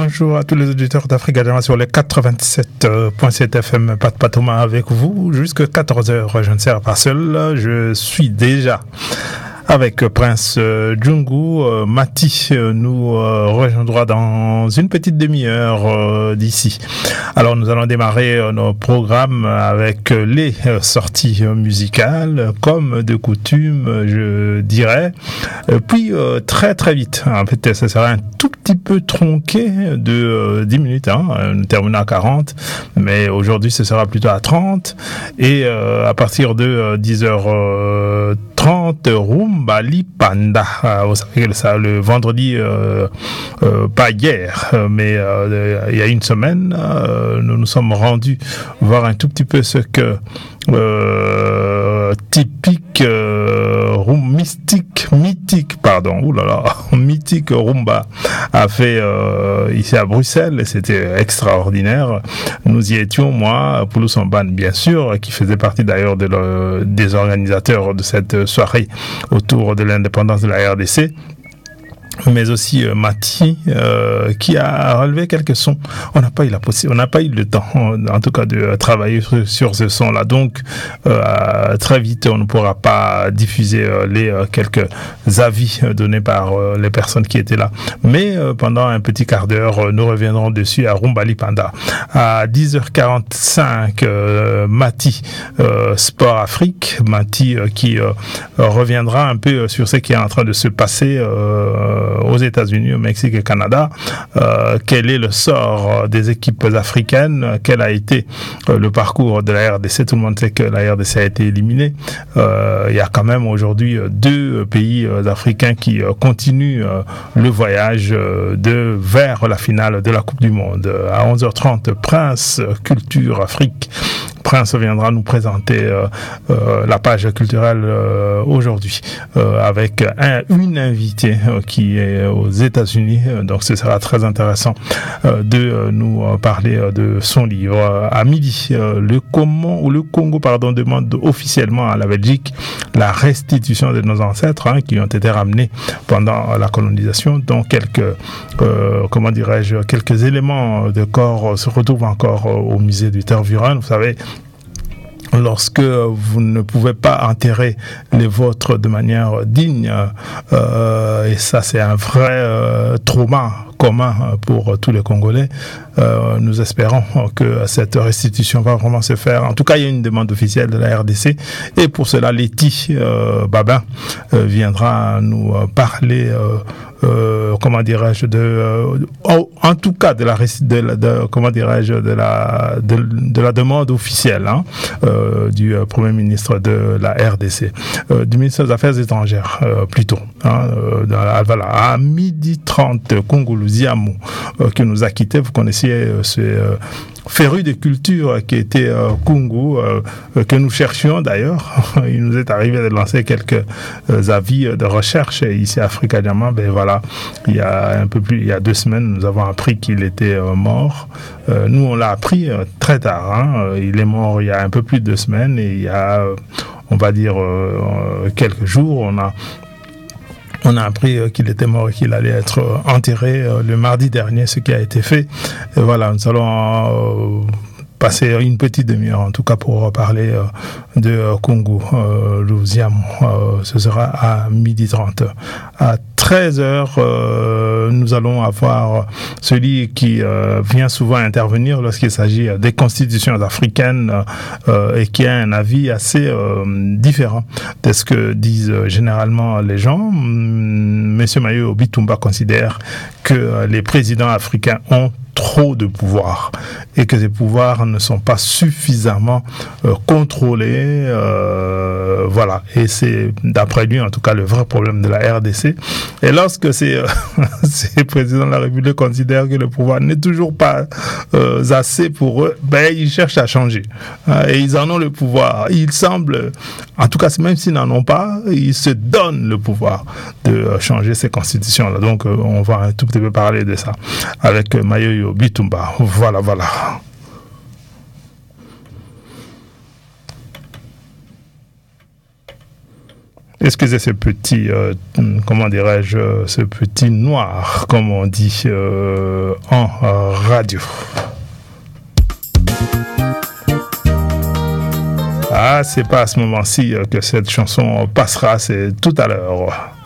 bonjour à tous les auditeurs d'Africa Jama sur les 87.7 FM. Pat Patoma avec vous jusqu'à 14h. Je ne serai pas seul. Je suis déjà avec Prince Djungu. Mati nous rejoindra dans une petite demi-heure d'ici. Alors nous allons démarrer nos programmes avec les sorties musicales, comme de coutume, je dirais. Puis très très vite, en fait ça sera un tout petit peu tronqué de 10 minutes, nous terminons à 40, mais aujourd'hui ce sera plutôt à 30, et à partir de 10h30, Rumba Lipanda, vous savez ça, le vendredi, pas hier, mais il y a une semaine, nous nous sommes rendus voir un tout petit peu ce que typique mythique Rumba a fait ici à Bruxelles, et c'était extraordinaire. Nous y étions, moi, Poulou Samban bien sûr, qui faisait partie d'ailleurs des organisateurs de cette soirée autour de l'indépendance de la RDC, mais aussi Mati qui a relevé quelques sons. On n'a pas eu le temps en tout cas de travailler sur ce son là, donc très vite on ne pourra pas diffuser les quelques avis donnés par les personnes qui étaient là, mais pendant un petit quart d'heure nous reviendrons dessus à Rumba Lipanda. À 10h45 Mati Sport Afrique, Mati qui reviendra un peu sur ce qui est en train de se passer aux États-Unis, au Mexique et au Canada. Quel est le sort des équipes africaines? Quel a été le parcours de la RDC? Tout le monde sait que la RDC a été éliminée. Il y a quand même aujourd'hui 2 pays africains qui continuent le voyage vers la finale de la Coupe du Monde. À 11h30, Prince Culture Afrique. Prince viendra nous présenter la page culturelle aujourd'hui avec une invitée qui est aux États-Unis, donc ce sera très intéressant de nous parler de son livre. À midi, le Congo demande officiellement à la Belgique la restitution de nos ancêtres qui ont été ramenés pendant la colonisation, dont quelques éléments de corps se retrouvent encore au musée du Tervuren. Vous savez, lorsque vous ne pouvez pas enterrer les vôtres de manière digne, et ça c'est un vrai trauma commun pour tous les Congolais, nous espérons que cette restitution va vraiment se faire. En tout cas, il y a une demande officielle de la RDC, et pour cela Letty Babin viendra nous parler en tout cas de la demande officielle du Premier ministre de la RDC, du ministre des Affaires étrangères plutôt. À 12h30, Kongolo Ziamou qui nous a quittés. Vous connaissiez ce féru de culture qui était Kungu, que nous cherchions d'ailleurs. Il nous est arrivé de lancer quelques avis de recherche ici à Africa Jama. Ben voilà, il y a 2 semaines, nous avons appris qu'il était mort. Nous, on l'a appris très tard. Il est mort il y a un peu plus de 2 semaines, et il y a, on va dire, quelques jours, on a appris qu'il était mort et qu'il allait être enterré le mardi dernier, ce qui a été fait. Et voilà, nous allons passer une petite demi-heure en tout cas pour parler de Congo Louziam. Ce sera à 12h30. À 13h, nous allons avoir celui qui vient souvent intervenir lorsqu'il s'agit des constitutions africaines et qui a un avis assez différent de ce que disent généralement les gens. Monsieur Mayo Bitumba considère que les présidents africains ont trop de pouvoir et que ces pouvoirs ne sont pas suffisamment contrôlés, voilà, et c'est d'après lui en tout cas le vrai problème de la RDC. Et lorsque ces présidents de la République considèrent que le pouvoir n'est toujours pas assez pour eux, ils cherchent à changer, et ils en ont le pouvoir. Ils semblent, en tout cas même s'ils n'en ont pas, ils se donnent le pouvoir de changer ces constitutions là. Donc on va un tout petit peu parler de ça avec Mayoyo Bitumba. Voilà. Excusez ce petit, comment dirais-je, ce petit noir, comme on dit en radio. Ah, c'est pas à ce moment-ci que cette chanson passera, c'est tout à l'heure.